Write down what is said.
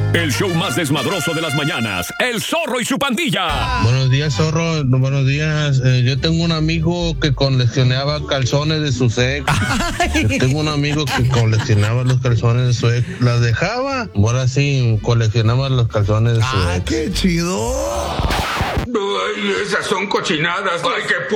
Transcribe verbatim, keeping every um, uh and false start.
El show más desmadroso de las mañanas, El Zorro y su pandilla. Buenos días, Zorro. Buenos días. Eh, yo tengo un amigo que coleccionaba calzones de su ex. Yo tengo un amigo que coleccionaba los calzones de su ex. Las dejaba. Ahora sí, coleccionaba los calzones de su ah, ex. ¡Qué chido! Ay, esas son cochinadas. Ay, qué